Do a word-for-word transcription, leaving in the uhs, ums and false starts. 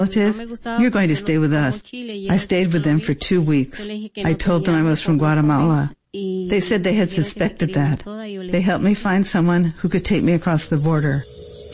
relative, you're going to stay with us. I stayed with them for two weeks. I told them I was from Guatemala. They said they had suspected that. They helped me find someone who could take me across the border.